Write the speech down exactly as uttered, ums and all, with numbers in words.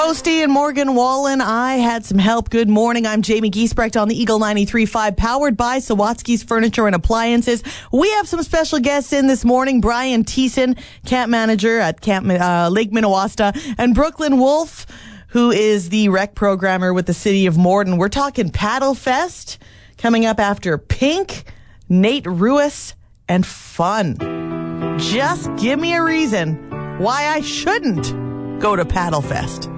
Posty and Morgan Wallen, I had some help. Good morning. I'm Jamie Giesbrecht on the Eagle ninety-three point five, powered by Sawatsky's Furniture and Appliances. We have some special guests in this morning. Brian Thiessen, camp manager at Camp uh, Lake Minnewaska, and Brooklyn Wolf, who is the rec programmer with the city of Morden. We're talking Paddle Fest coming up after Pink, Nate Ruiz, and fun. Just give me a reason why I shouldn't go to Paddle Fest.